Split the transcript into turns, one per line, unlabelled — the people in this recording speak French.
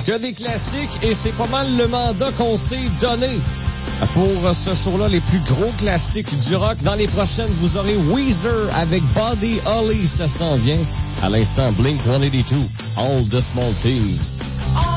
que des classiques et c'est pas mal le mandat qu'on s'est donné. Pour ce show-là, les plus gros classiques du rock. Dans les prochaines, vous aurez Weezer avec Buddy Holly, ça s'en vient. À l'instant, Blink-182, All the Small Things.